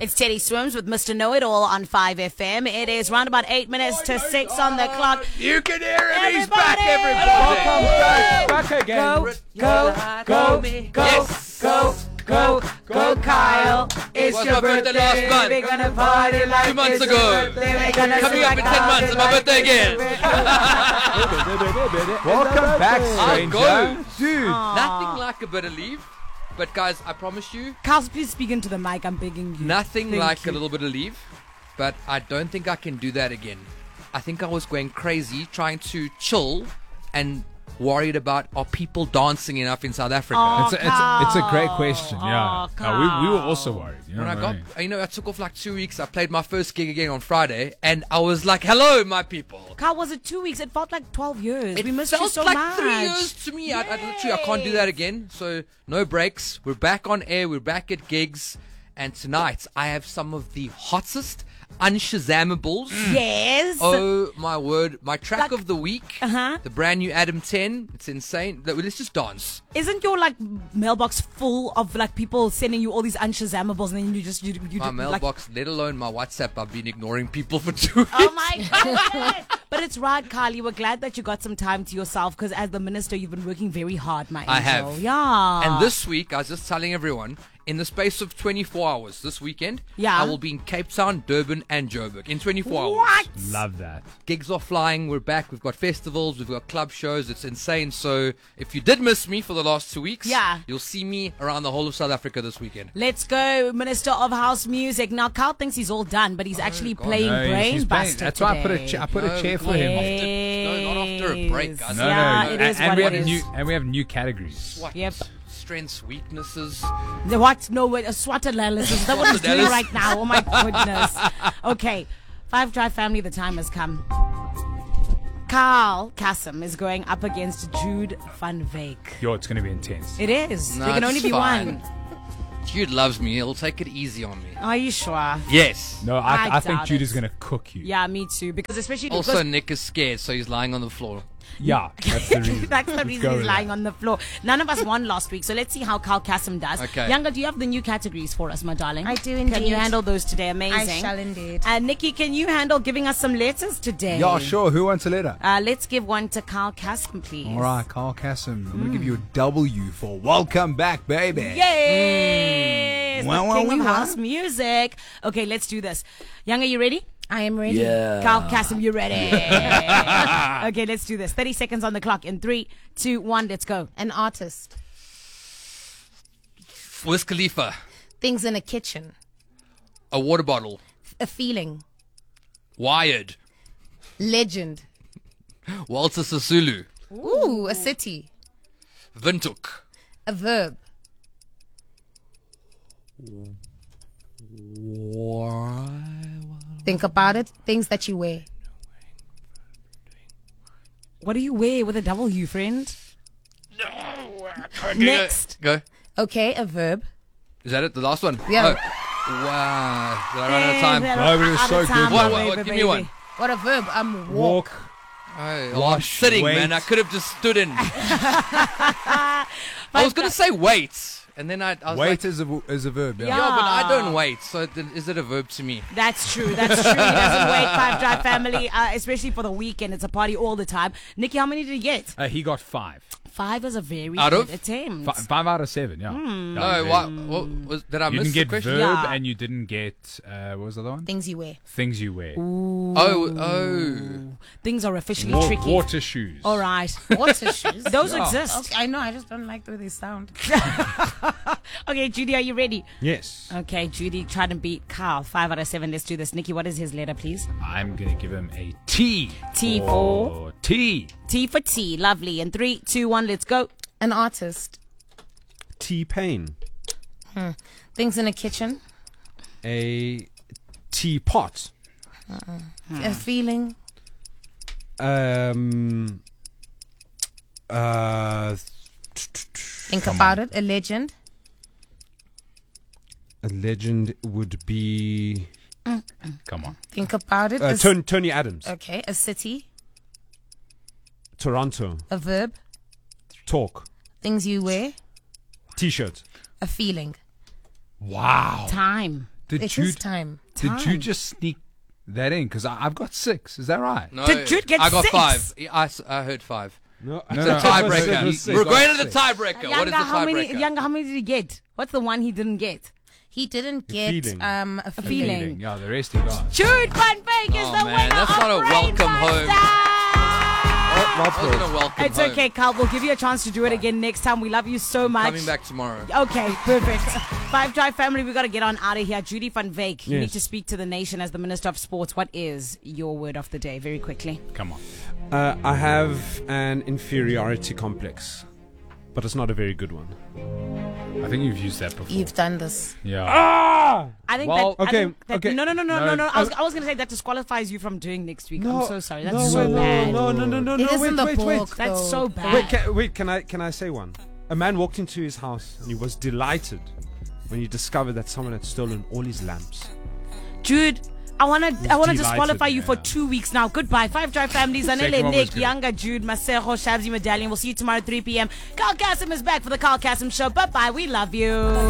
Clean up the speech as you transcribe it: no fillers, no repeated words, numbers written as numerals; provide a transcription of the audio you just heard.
It's Teddy Swims with Mr. Know-It-All on 5FM. It is round about 8 minutes to 6 on the clock. You can hear him. He's back, Everybody! everybody. Back again. Go, Kyle. It's Was your my birthday birthday. last month? We're gonna party like 2 months it's your ago. birthday. We're gonna Coming sing up in like 10 months, it's my birthday again. Welcome back, I'll stranger. go. Dude. Nothing like a bit of leave. But guys, I promise you, Kyle, please speak into the mic. I'm begging you. nothing Thank like you. a little bit of leave. But I don't think I can do that again. I think I was going crazy trying to chill and worried about are people dancing enough in South Africa. Oh, It's a great question. Yeah. We were also worried. You know When I what got, mean? I took off like 2 weeks. I played my first gig again on Friday, and I was like, "Hello, my people." Kyle, was it 2 weeks? It felt like 12 years. It We missed felt you so like much. 3 years to me. I literally, I can't do that again. So no breaks. We're back on air. We're back at gigs, and tonight I have some of the hottest, unshazamables. Yes. Oh my word! My track Like- of the week, Uh-huh. the brand new Adam 10. It's insane. Let's just dance. Isn't your like mailbox full of like people sending you all these unshazamables and then you just you My like, mailbox, let alone my WhatsApp. I've been ignoring people for 2 weeks. oh my god! But it's right, Kyle. You were glad that you got some time to yourself because as the minister, you've been working very hard, my I angel. have. Yeah. And this week, I was just telling everyone, in the space of 24 hours this weekend, Yeah. I will be in Cape Town, Durban, and Joburg in 24 hours. What? Love that. Gigs are flying. We're back. We've got festivals. We've got club shows. It's insane. So if you did miss me for the last 2 weeks, Yeah. you'll see me around the whole of South Africa this weekend. Let's go, Minister of House Music. Now, Kyle thinks he's all done, but he's actually God. playing No, he's Brainbuster playing- That's why I put today. a No, chair for no. him. No, not after a break, guys. No, Yeah, no. it is and what we it have is. we have new categories. What? Yep. Strengths, weaknesses. What? No, wait, a SWOT analysis. Is that what he's doing analysis. right now? Oh my goodness. Okay, Five Drive family, the time has come. Carl Kassem is going up against Jude van Wyk. Yo, it's going to be intense. It is. No, there can it's only be fine. one. Jude loves me. He'll take it easy on me. Are you sure? Yes. No, I I think doubt Jude it. is going to cook you. Yeah, me too. Because especially Also, because Nick is scared, so he's lying on the floor. Yeah, that's the reason. that's the Let's reason go he's with lying that. on the floor. None of us won last week, so let's see how Carl Kassem does. Okay. Younger, do you have the new categories for us, my darling? I do Can indeed. you handle those today? Amazing. I shall indeed. And Nikki, can you handle giving us some letters today? Yeah, sure. Who wants a letter? Let's give one to Carl Kassem, please. All right, Carl Kassem. I'm going to give you a W for welcome back, baby. Yes! Wow, the wow, king of wow. house music. Okay, let's do this. Younger, you ready? I am ready. Carl Kassem, you ready? Okay, let's do this. 30 seconds on the clock. In 3, 2, 1, let's go. An artist. Wiz Khalifa. Things in a kitchen. A water bottle. A feeling. Wired. Legend. Walter Sisulu. Ooh, a city. Windhoek. A verb. Think about it. Things that you wear. What do you wear with a W, friend? Next. Go. Okay, a verb. Is that it? The last one? Yeah. Oh. Wow. Did I run out of time? No, but it was Out so of good. time, What, baby, what, give me baby. one. What a verb. Walk. Oh, I'm Wash, sitting, wait. man. I could have just stood in. I was going to say wait. And then I was Wait like, is a verb. Yeah. Yeah. yeah, but I don't wait. So then is it a verb to me? That's true. That's true. He doesn't wait. Five Drive family, especially for the weekend. It's a party all the time. Nikki, how many did you get? He got 5. 5 is a very Out good of? attempt. 5 out of 7, yeah. No, what did I You miss didn't the get question? verb Yeah. and you didn't get, what was the other one? Things you wear. Things you wear. Oh. Things are officially tricky. Water shoes. All right. Water shoes. Those exist. Okay, I know. I just don't like the way they sound. Okay, Judy, are you ready? Yes. Okay, Judy, try to beat Carl. 5 out of 7. Let's do this. Nikki, what is his letter, please? I'm going to give him a T. T for? T. T for T. Lovely. In 3, 2, 1, let's go. An artist. T-Pain. Things in a kitchen. A teapot. A feeling. Think about it. A legend. A legend would be Come on. Think about it. A s- Tony Adams. okay. A city. Toronto. A verb. Talk. Things you wear. T-shirt. A feeling. Wow. Time. Did It you is time. did you just sneak that in? Because I've got 6. Is that right? No, Did Jude get I got 6? 5. I heard 5. No, It's a tiebreaker. Six. We're going to the tiebreaker. What is the tiebreaker? Younger, how many did he get? What's the one he didn't get? He didn't get feeling. a A feeling. feeling. Yeah, the rest he got. Jude Van Veek is Oh, the man, winner that's of not a welcome Rainmaster. Wasn't a welcome It's home. okay, Carl. We'll give you a chance to do it again next time. We love you so much. Coming back tomorrow. Okay, perfect. Five Drive family, we got to get on out of here. Judy Van Veek, you Yes. need to speak to the nation as the Minister of Sports. What is your word of the day? Very quickly. Come on. I have an inferiority complex, but it's not a very good one. I think you've used that before. You've done this. Yeah. I think Well, that. I okay, think that okay. No. No. I was going to say that disqualifies you from doing next week. I'm so sorry. That's no, so bad. No, It is in the wait. book, That's though. so bad. Wait, can I say one? A man walked into his house and he was delighted when he discovered that someone had stolen all his lamps. Jude, I want to delighted, disqualify you for yeah. 2 weeks now. Goodbye. Five Drive families. Second Anele, one was Nick, good. Younger, Jude, Masejo, Shabzi Medallion. We'll see you tomorrow at 3 p.m. Carl Kassim is back for the Carl Kassim Show. Bye-bye. We love you.